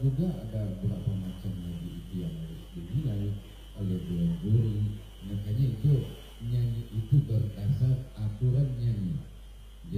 juga ada beberapa macam lagi itu yang harus dinilai oleh dua juri. Makanya itu nyanyi itu berdasar aturan nyanyi